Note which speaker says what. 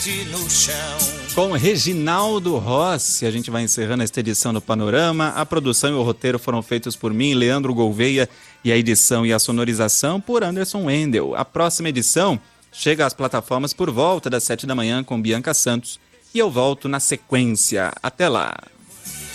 Speaker 1: bate no chão.
Speaker 2: Com Reginaldo Rossi, a gente vai encerrando esta edição do Panorama. A produção e o roteiro foram feitos por mim, Leandro Gouveia, e a edição e a sonorização por Anderson Wendel. A próxima edição chega às plataformas por volta das 7 da manhã com Bianca Santos e eu volto na sequência. Até lá!